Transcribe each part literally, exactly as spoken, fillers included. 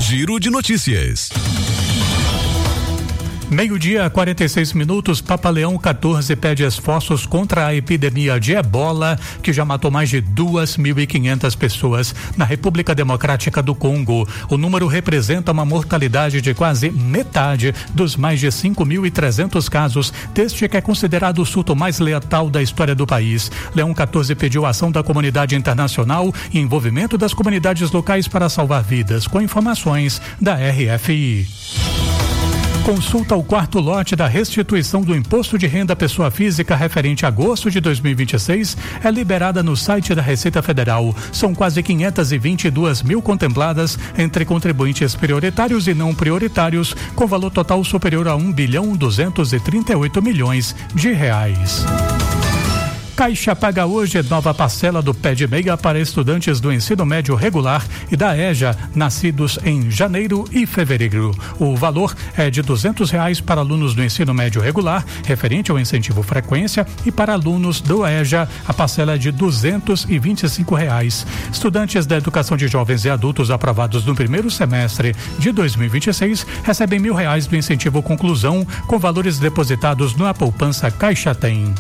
Giro de Notícias. Meio-dia, quarenta e seis minutos. Papa Leão quatorze pede esforços contra a epidemia de ebola, que já matou mais de duas mil e quinhentas pessoas na República Democrática do Congo. O número representa uma mortalidade de quase metade dos mais de cinco mil e trezentos casos deste que é considerado o surto mais letal da história do país. Leão quatorze pediu ação da comunidade internacional e envolvimento das comunidades locais para salvar vidas, com informações da R F I. Consulta o quarto lote da restituição do Imposto de Renda à Pessoa Física referente a agosto de dois mil e vinte e seis é liberada no site da Receita Federal. São quase quinhentas e vinte e duas mil contempladas entre contribuintes prioritários e não prioritários, com valor total superior a um bilhão duzentos e trinta e oito milhões de reais. Caixa paga hoje nova parcela do Pé de Meia para estudantes do ensino médio regular e da EJA, nascidos em janeiro e fevereiro. O valor é de duzentos reais para alunos do ensino médio regular, referente ao incentivo frequência, e para alunos do EJA, a parcela é de duzentos e vinte e cinco reais. Estudantes da educação de jovens e adultos aprovados no primeiro semestre de dois mil e vinte e seis recebem mil reais do incentivo conclusão, com valores depositados na poupança Caixa Tem.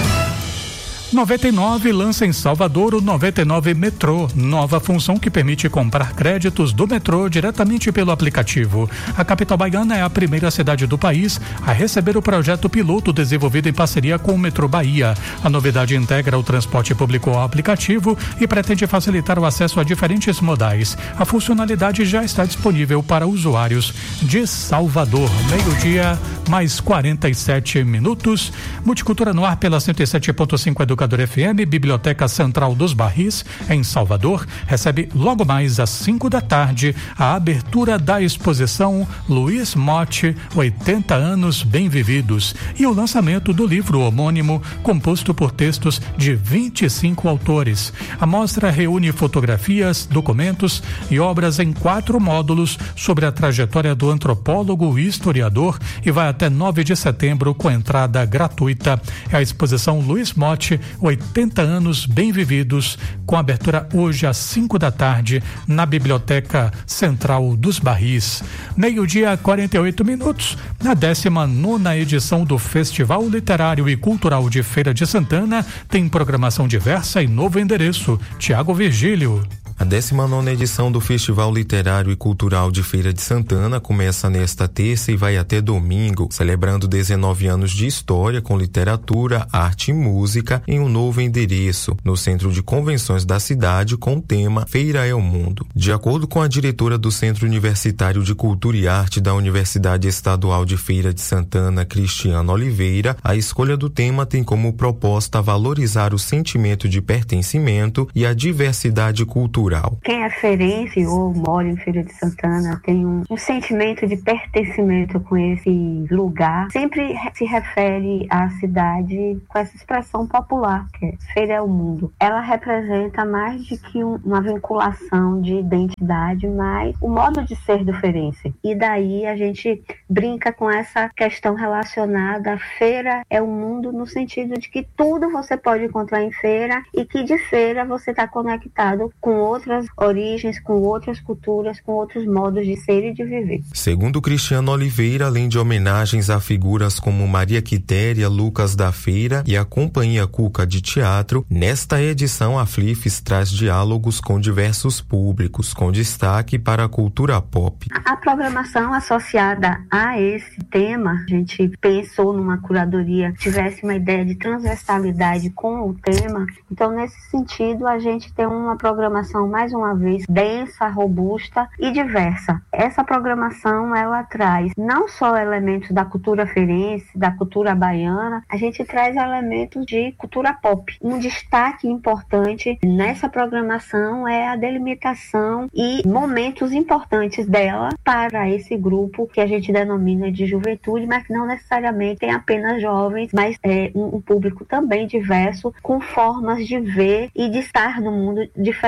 noventa e nove lança em Salvador o noventa e nove Metrô, nova função que permite comprar créditos do metrô diretamente pelo aplicativo. A capital baiana é a primeira cidade do país a receber o projeto piloto desenvolvido em parceria com o Metrô Bahia. A novidade integra o transporte público ao aplicativo e pretende facilitar o acesso a diferentes modais. A funcionalidade já está disponível para usuários de Salvador. Meio-dia, mais quarenta e sete minutos. Multicultura no ar pela cento e sete ponto cinco Educação F M. Biblioteca Central dos Barris, em Salvador, recebe logo mais às cinco da tarde a abertura da exposição Luiz Motti, oitenta anos bem vividos, e o lançamento do livro homônimo, composto por textos de vinte e cinco autores. A mostra reúne fotografias, documentos e obras em quatro módulos sobre a trajetória do antropólogo e historiador e vai até nove de setembro com entrada gratuita. É a exposição Luiz Motti, oitenta anos bem vividos, com abertura hoje às cinco da tarde na Biblioteca Central dos Barris. Meio-dia, quarenta e oito minutos. Na décima nona edição do Festival Literário e Cultural de Feira de Santana, tem programação diversa e novo endereço. Tiago Virgílio. A décima nona edição do Festival Literário e Cultural de Feira de Santana começa nesta terça e vai até domingo, celebrando dezenove anos de história com literatura, arte e música em um novo endereço, no Centro de Convenções da cidade, com o tema Feira é o Mundo. De acordo com a diretora do Centro Universitário de Cultura e Arte da Universidade Estadual de Feira de Santana, Cristiana Oliveira, a escolha do tema tem como proposta valorizar o sentimento de pertencimento e a diversidade cultural. Quem é feirense ou mora em Feira de Santana tem um, um sentimento de pertencimento com esse lugar. Sempre se refere à cidade com essa expressão popular, que é Feira é o Mundo. Ela representa mais de que um, uma vinculação de identidade, mas o modo de ser do feirense. E daí a gente brinca com essa questão relacionada à feira é o mundo, no sentido de que tudo você pode encontrar em feira e que de feira você está conectado com outras origens, com outras culturas, com outros modos de ser e de viver. Segundo Cristiano Oliveira, além de homenagens a figuras como Maria Quitéria, Lucas da Feira e a Companhia Cuca de Teatro, nesta edição a Flifes traz diálogos com diversos públicos, com destaque para a cultura pop. A programação associada a esse tema, a gente pensou numa curadoria que tivesse uma ideia de transversalidade com o tema, então nesse sentido a gente tem uma programação mais uma vez densa, robusta e diversa. Essa programação ela traz não só elementos da cultura feirense, da cultura baiana, a gente traz elementos de cultura pop. Um destaque importante nessa programação é a delimitação e momentos importantes dela para esse grupo que a gente denomina de juventude, mas que não necessariamente tem apenas jovens, mas é um público também diverso, com formas de ver e de estar no mundo diferente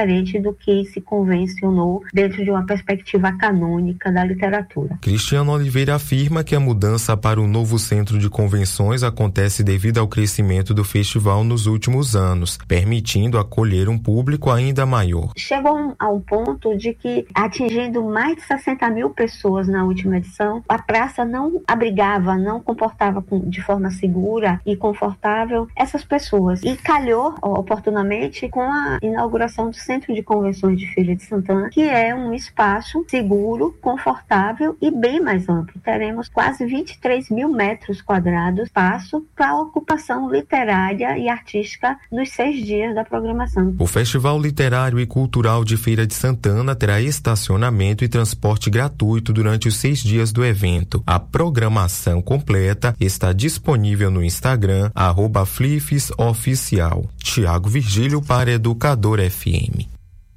do que se convencionou dentro de uma perspectiva canônica da literatura. Cristiano Oliveira afirma que a mudança para o novo centro de convenções acontece devido ao crescimento do festival nos últimos anos, permitindo acolher um público ainda maior. Chegou a um ponto de que, atingindo mais de sessenta mil pessoas na última edição, a praça não abrigava, não comportava de forma segura e confortável essas pessoas. E calhou oportunamente com a inauguração do Centro de Convenções de Feira de Santana, que é um espaço seguro, confortável e bem mais amplo. Teremos quase vinte e três mil metros quadrados de espaço para a ocupação literária e artística nos seis dias da programação. O Festival Literário e Cultural de Feira de Santana terá estacionamento e transporte gratuito durante os seis dias do evento. A programação completa está disponível no Instagram, arroba Flifes Oficial. Tiago Virgílio para Educador F M.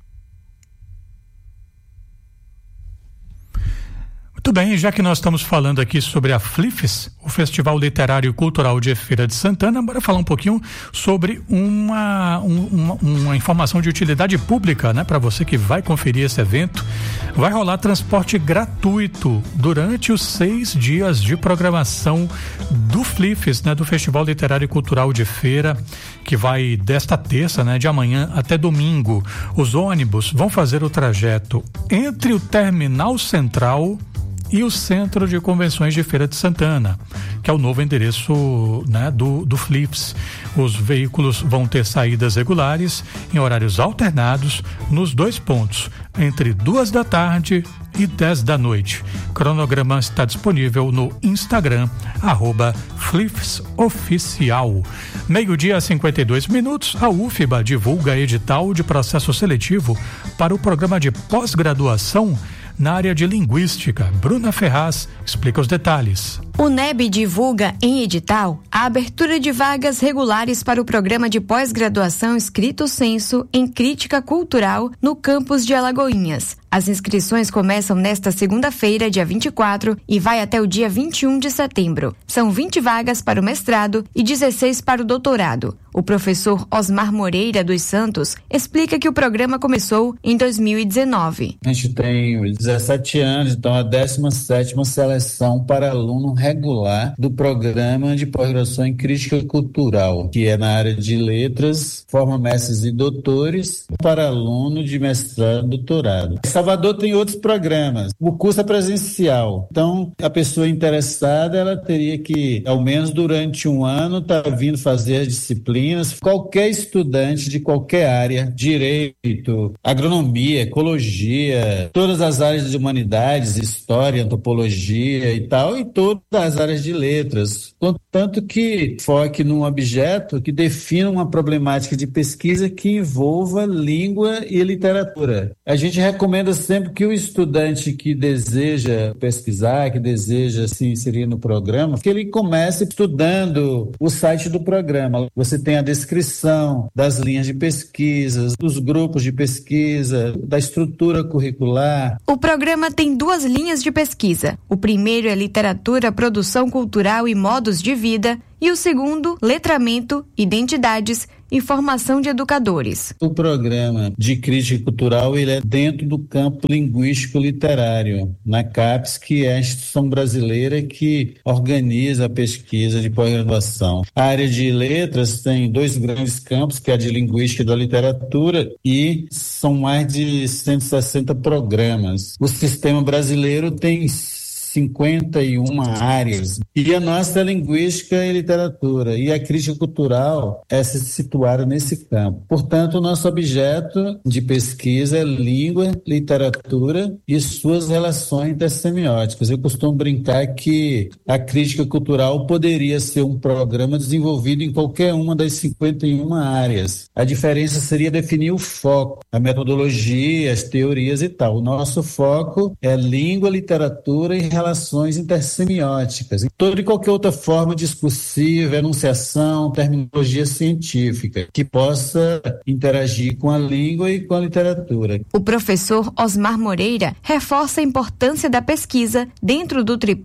Muito bem, já que nós estamos falando aqui sobre a Flifes, o Festival Literário e Cultural de Feira de Santana, bora falar um pouquinho sobre uma, um, uma, uma informação de utilidade pública, né? Para você que vai conferir esse evento, vai rolar transporte gratuito durante os seis dias de programação do Flifes, né? Do Festival Literário e Cultural de Feira, que vai desta terça, né? De amanhã até domingo. Os ônibus vão fazer o trajeto entre o Terminal Central e o Centro de Convenções de Feira de Santana, que é o novo endereço, né, do, do Flifes. Os veículos vão ter saídas regulares em horários alternados nos dois pontos, entre duas da tarde e dez da noite. O cronograma está disponível no Instagram, arroba Flifes Oficial. Meio-dia, cinquenta e dois minutos, a U F B A divulga edital de processo seletivo para o programa de pós-graduação na área de linguística. Bruna Ferraz explica os detalhes. O N E B divulga em edital a abertura de vagas regulares para o programa de pós-graduação Escrito Senso em Crítica Cultural no campus de Alagoinhas. As inscrições começam nesta segunda-feira, dia vinte e quatro, e vai até o dia vinte e um de setembro. São vinte vagas para o mestrado e dezesseis para o doutorado. O professor Osmar Moreira dos Santos explica que o programa começou em dois mil e dezenove. A gente tem dezessete anos, então a décima sétima seleção para aluno regular do programa de pós-graduação em Crítica Cultural, que é na área de letras, forma mestres e doutores, para aluno de mestrado e doutorado. Em Salvador tem outros programas. O curso é presencial, então a pessoa interessada ela teria que, ao menos durante um ano, estar tá vindo fazer as disciplinas. Qualquer estudante de qualquer área, direito, agronomia, ecologia, todas as áreas de humanidades, história, antropologia e tal, e todas as áreas de letras, contanto que foque num objeto que defina uma problemática de pesquisa que envolva língua e literatura. A gente recomenda sempre que o estudante que deseja pesquisar, que deseja se inserir no programa, que ele comece estudando o site do programa. Você tem a descrição das linhas de pesquisa, dos grupos de pesquisa, da estrutura curricular. O programa tem duas linhas de pesquisa. O primeiro é literatura, produção cultural e modos de vida, e o segundo, letramento, identidades e formação de educadores. O programa de crítica cultural ele é dentro do campo linguístico literário, na CAPES, que é a instituição brasileira que organiza a pesquisa de pós-graduação. A área de letras tem dois grandes campos, que é a de linguística e da literatura, e são mais de cento e sessenta programas. O sistema brasileiro tem cinquenta e uma áreas. E a nossa é linguística e literatura. E a crítica cultural é se situar nesse campo. Portanto, o nosso objeto de pesquisa é língua, literatura e suas relações intersemióticas. Eu costumo brincar que a crítica cultural poderia ser um programa desenvolvido em qualquer uma das cinquenta e uma áreas. A diferença seria definir o foco, a metodologia, as teorias e tal. O nosso foco é língua, literatura e relações intersemióticas, em toda e qualquer outra forma discursiva, enunciação, terminologia científica, que possa interagir com a língua e com a literatura. O professor Osmar Moreira reforça a importância da pesquisa dentro do tripé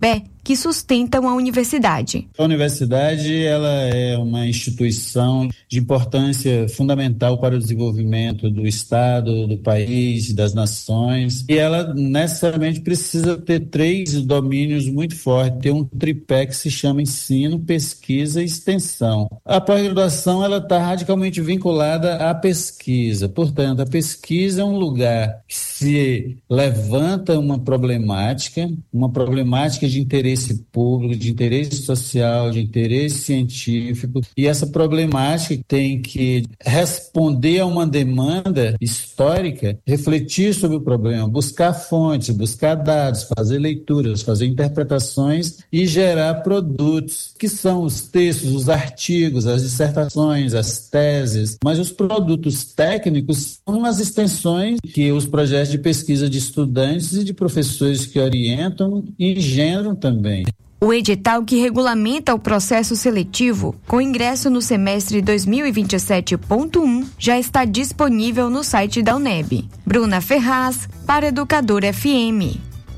que sustentam a universidade. A universidade ela é uma instituição de importância fundamental para o desenvolvimento do Estado, do país, das nações, e ela necessariamente precisa ter três domínios muito fortes, ter um tripé que se chama ensino, pesquisa e extensão. A pós-graduação ela está radicalmente vinculada à pesquisa, portanto, a pesquisa é um lugar que se levanta uma problemática, uma problemática de interesse público, de interesse social, de interesse científico, e essa problemática tem que responder a uma demanda histórica, refletir sobre o problema, buscar fontes, buscar dados, fazer leituras, fazer interpretações e gerar produtos, que são os textos, os artigos, as dissertações, as teses, mas os produtos técnicos são as extensões que os projetos de pesquisa de estudantes e de professores que orientam engendram também. O edital que regulamenta o processo seletivo, com ingresso no semestre dois mil e vinte e sete ponto um, já está disponível no site da UNEB. Bruna Ferraz, para Educador F M.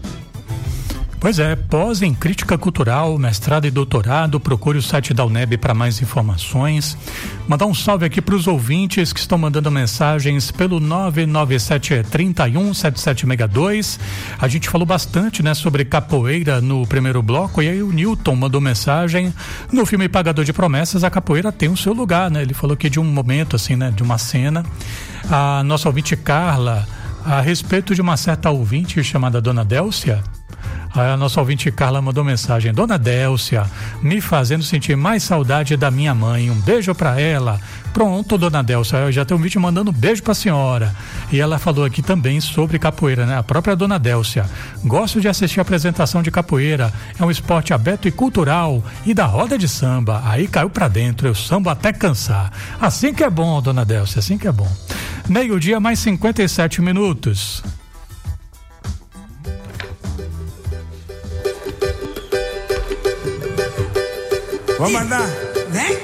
Pois é, pós em Crítica Cultural, mestrado e doutorado, procure o site da UNEB para mais informações. Mandar um salve aqui para os ouvintes que estão mandando mensagens pelo nove nove sete três um sete sete seis dois. A gente falou bastante, né, sobre capoeira no primeiro bloco, e aí o Newton mandou mensagem. No filme Pagador de Promessas, a capoeira tem o seu lugar, né? Ele falou aqui de um momento, assim, né, de uma cena. A nossa ouvinte Carla, a respeito de uma certa ouvinte chamada Dona Délcia, a nossa ouvinte Carla mandou mensagem: Dona Délcia, me fazendo sentir mais saudade da minha mãe, um beijo pra ela. Pronto, Dona Délcia, eu já tenho um vídeo mandando um beijo pra senhora. E ela falou aqui também sobre capoeira, né? A própria Dona Délcia: gosto de assistir a apresentação de capoeira, é um esporte aberto e cultural, e da roda de samba, aí caiu pra dentro, eu sambo até cansar. Assim que é bom, Dona Délcia, assim que é bom. Meio-dia mais cinquenta e sete minutos. Vamos mandar. Vem.